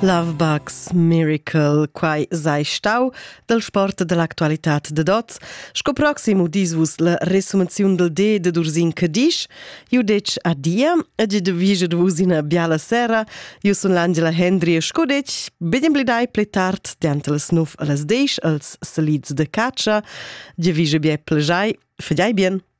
Lovebugs Miracle, quai sei stau del sport dell'actualità de dots. Sco proximo disvus la resumazione del D de Dursin Cadisch. Io dec a dia, e di devige dvus in a biala sera. Io son l'Angela Hendry e sco dec, bedem blidai pletart, diante las 9 a las 10 als salids de caccia. Devige bie plejai, fediai bien.